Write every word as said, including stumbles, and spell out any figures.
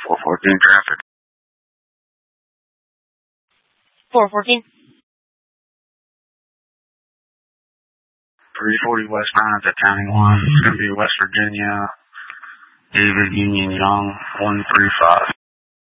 four fourteen traffic. four fourteen. three forty West ninth at County one. It's going to be West Virginia, David Union Young, one three five.